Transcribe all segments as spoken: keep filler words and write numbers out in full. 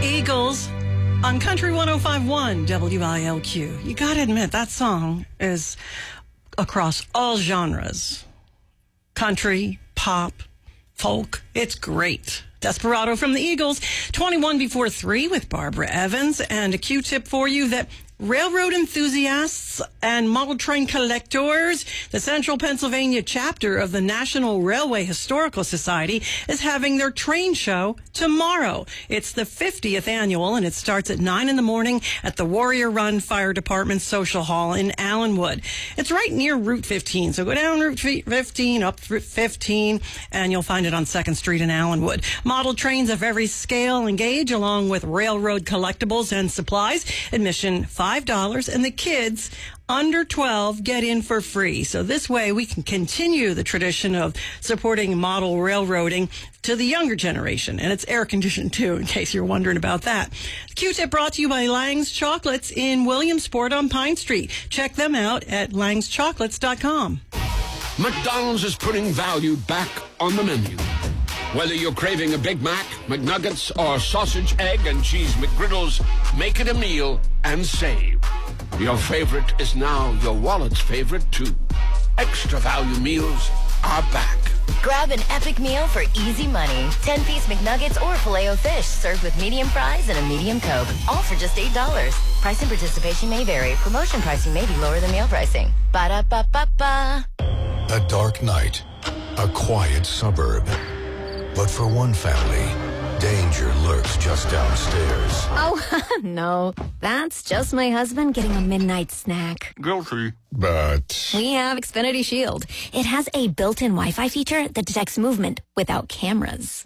Eagles on Country one oh five point one W I L Q. You got to admit, that song is across all genres. Country, pop, folk. It's great. Desperado from the Eagles, twenty-one before three with Barbara Evans. And a Q-tip for you that railroad enthusiasts and model train collectors, the Central Pennsylvania chapter of the National Railway Historical Society, is having their train show tomorrow. It's the fiftieth annual, and it starts at nine in the morning at the Warrior Run Fire Department Social Hall in Allenwood. It's right near Route fifteen, so go down Route fifteen, up Route fifteen, and you'll find it on second Street in Allenwood. Model trains of every scale and gauge, along with railroad collectibles and supplies. Admission five dollars, and the kids under twelve get in for free. So this way we can continue the tradition of supporting model railroading to the younger generation. And it's air conditioned too, in case you're wondering about that. Q-tip brought to you by Lang's Chocolates in Williamsport on Pine Street. Check them out at langs chocolates dot com. McDonald's is putting value back on the menu. Whether you're craving a Big Mac, McNuggets, or sausage, egg, and cheese McGriddles, make it a meal and save. Your favorite is now your wallet's favorite, too. Extra value meals are back. Grab an epic meal for easy money. ten-piece McNuggets or Filet-O-Fish served with medium fries and a medium Coke. All for just eight dollars. Price and participation may vary. Promotion pricing may be lower than meal pricing. Ba-da-ba-ba-ba. A dark night. A quiet suburb. But for one family, danger lurks just downstairs. Oh, no. That's just my husband getting a midnight snack. Guilty. But We have Xfinity Shield. It has a built-in Wi-Fi feature that detects movement without cameras.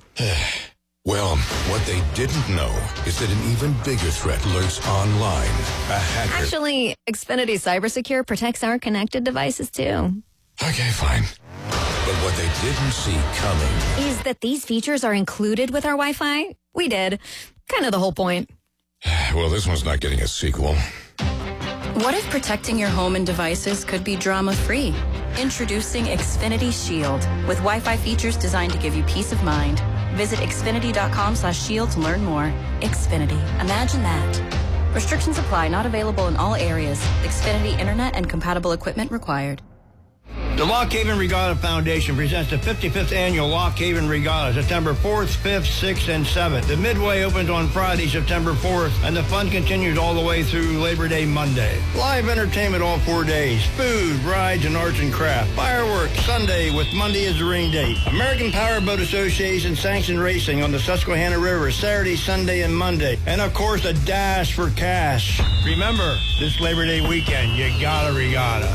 well, what they didn't know is that an even bigger threat lurks online. A hacker. Actually, Xfinity CyberSecure protects our connected devices, too. Okay, fine. But what they didn't see coming Is that these features are included with our Wi-Fi? We did. Kind of the whole point. Well, this one's not getting a sequel. What if protecting your home and devices could be drama-free? Introducing Xfinity Shield with Wi-Fi features designed to give you peace of mind. Visit xfinity.com slash shield to learn more. Xfinity. Imagine that. Restrictions apply. Not available in all areas. Xfinity Internet and compatible equipment required. The Lock Haven Regatta Foundation presents the fifty-fifth Annual Lock Haven Regatta, September fourth, fifth, sixth, and seventh. The Midway opens on Friday, September fourth, and the fun continues all the way through Labor Day Monday. Live entertainment all four days. Food, rides, and arts and craft. Fireworks Sunday with Monday as the ring date. American Powerboat Association sanctioned racing on the Susquehanna River Saturday, Sunday, and Monday. And, of course, a dash for cash. Remember, this Labor Day weekend, you got a regatta.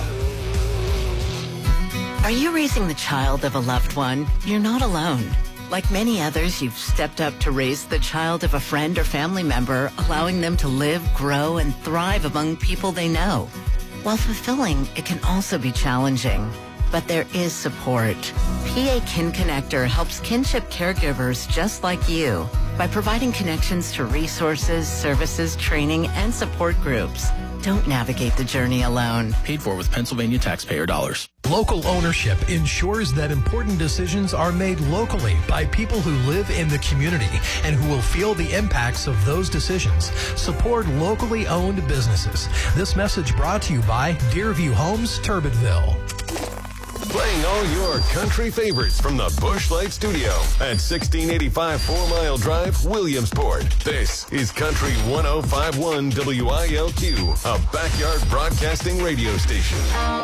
Are you raising the child of a loved one? You're not alone. Like many others, you've stepped up to raise the child of a friend or family member, allowing them to live, grow, and thrive among people they know. While fulfilling, it can also be challenging. But there is support. P A Kin Connector helps kinship caregivers just like you by providing connections to resources, services, training, and support groups. Don't navigate the journey alone. Paid for with Pennsylvania taxpayer dollars. Local ownership ensures that important decisions are made locally by people who live in the community and who will feel the impacts of those decisions. Support locally owned businesses. This message brought to you by Deerview Homes, Turbidville. Playing all your country favorites from the Busch Light Studio at sixteen eighty-five Four Mile Drive, Williamsport. This is Country one oh five point one W I L Q, a backyard broadcasting radio station.